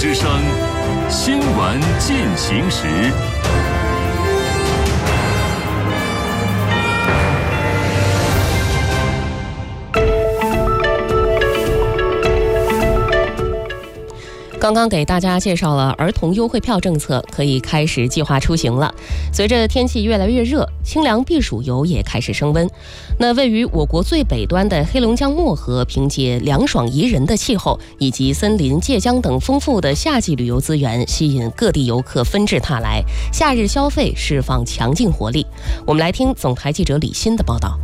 之声，新闻进行时。 刚刚给大家介绍了儿童优惠票政策，可以开始计划出行了。随着天气越来越热，清凉避暑游也开始升温。那位于我国最北端的黑龙江漠河，凭借凉爽宜人的气候以及森林、界江等丰富的夏季旅游资源，吸引各地游客纷至沓来，夏日消费释放强劲活力。我们来听总台记者李欣的报道。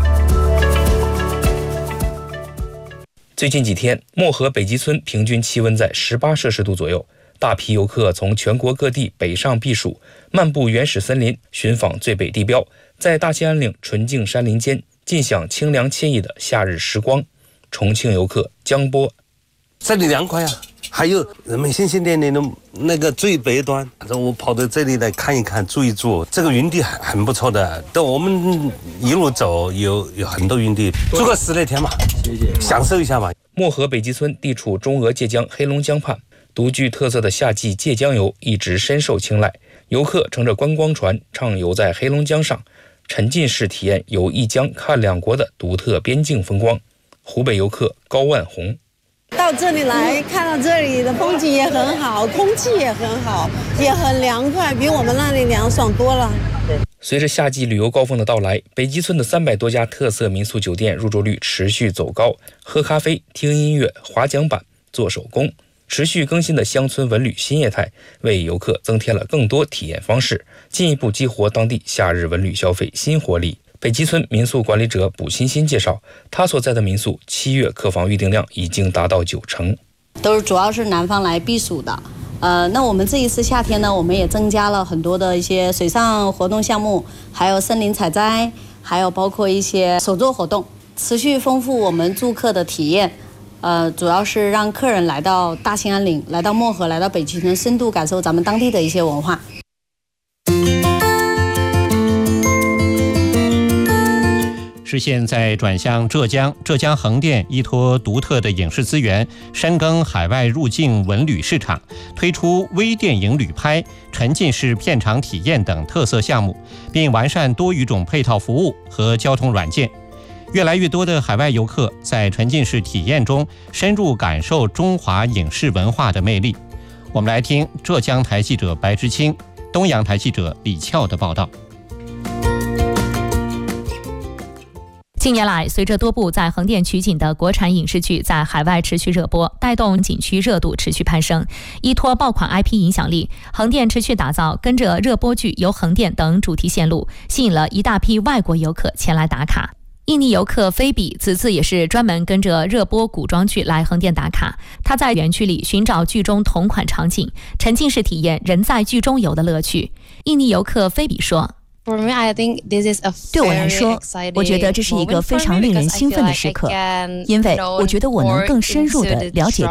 最近几天，漠河北极村平均气温在18摄氏度左右，大批游客从全国各地北上避暑，漫步原始森林，寻访最北地标，在大兴安岭纯净山林间尽享清凉惬意的夏日时光。重庆游客江波： 这里凉快啊，还有人们新兴店里的那个最北端，我跑到这里来看一看，住一住，这个云地很不错的。等我们一路走，有很多云地，住个10来天吧，享受一下吧。 漠河北极村地处中俄界江黑龙江畔，独具特色的夏季界江游一直深受青睐。游客乘着观光船畅游在黑龙江上，沉浸式体验游一江看两国的独特边境风光。湖北游客高万红： 到这里来看到这里的风景也很好，空气也很好，也很凉快，比我们那里凉爽多了。 随着夏季旅游高峰的到来，北极村的300多家特色民宿酒店入住率持续走高，喝咖啡、听音乐、划桨板、做手工，持续更新的乡村文旅新业态为游客增添了更多体验方式，进一步激活当地夏日文旅消费新活力。北极村民宿管理者卜欣欣介绍，他所在的民宿7月客房预订量已经达到90%， 都是主要是南方来避暑的。那我们这一次夏天呢，我们也增加了很多的一些水上活动项目，还有森林采摘，还有包括一些手作活动，持续丰富我们住客的体验。主要是让客人来到大兴安岭，来到漠河，来到北极村，深度感受咱们当地的一些文化。 是现在转向浙江横店依托独特的影视资源，深耕海外入境文旅市场，推出微电影旅拍、沉浸式片场体验等特色项目，并完善多语种配套服务和交通软件。越来越多的海外游客在沉浸式体验中深入感受中华影视文化的魅力。我们来听浙江台记者白之清、东阳台记者李俏的报道。 近年来，随着多部在横店取景的国产影视剧在海外持续热播，带动景区热度持续攀升。依托爆款 IP 影响力，横店持续打造跟着热播剧游横店等主题线路，吸引了一大批外国游客前来打卡。印尼游客菲比此次也是专门跟着热播古装剧来横店打卡，他在园区里寻找剧中同款场景，沉浸式体验人在剧中游的乐趣。印尼游客菲比说， 对我来说，我觉得这是一个非常令人兴奋的时刻，因为我觉得我能更深入地了解